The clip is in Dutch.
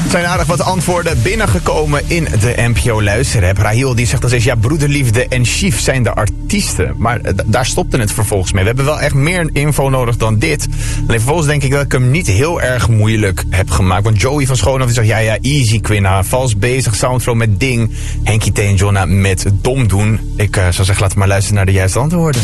zijn aardig wat antwoorden binnengekomen in de NPO Luisterapp. Rahil die zegt als is, ja, Broederliefde en Chief zijn de artiesten. Maar daar stopte het vervolgens mee. We hebben wel echt meer info nodig dan dit. Alleen vervolgens denk ik dat ik hem niet heel erg moeilijk heb gemaakt. Want Joey van Schoonhoff die zegt, ja, easy Quinna. Vals bezig, Soundflow met Ding. Henkie T en Jonna met Dom doen. Ik zou zeggen, laten we maar luisteren naar de juiste antwoorden.